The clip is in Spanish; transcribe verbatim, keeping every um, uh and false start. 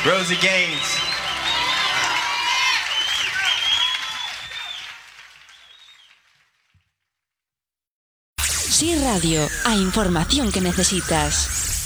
Rosie Gaines. Sí Radio, a información que necesitas.